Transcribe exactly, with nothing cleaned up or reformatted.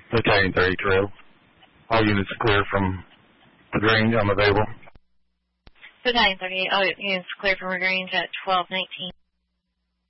Battalion thirty-two. All units clear from LaGrange. I'm available. Battalion thirty-eight, all units clear from LaGrange at twelve nineteen.